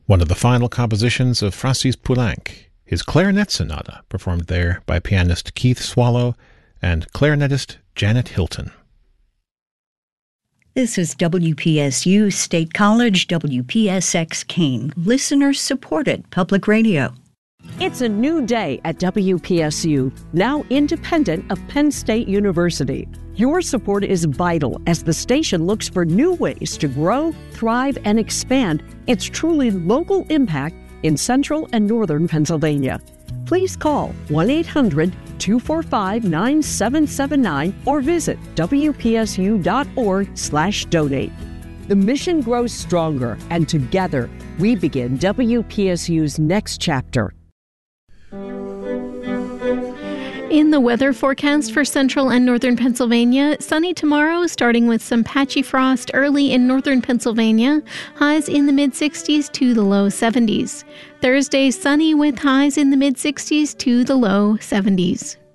one of the final compositions of Francis Poulenc, his Clarinet Sonata, performed there by pianist Keith Swallow and clarinetist Janet Hilton. This is WPSU State College, WPSX Keene, listener-supported public radio. It's a new day at WPSU, now independent of Penn State University. Your support is vital as the station looks for new ways to grow, thrive, and expand its truly local impact in central and northern Pennsylvania. Please call 1-800-245-9779 or visit wpsu.org/donate. The mission grows stronger, and together we begin WPSU's next chapter. In the weather forecast for central and northern Pennsylvania, sunny tomorrow, starting with some patchy frost early in northern Pennsylvania, highs in the mid-60s to the low 70s. Thursday, sunny with highs in the mid-60s to the low 70s.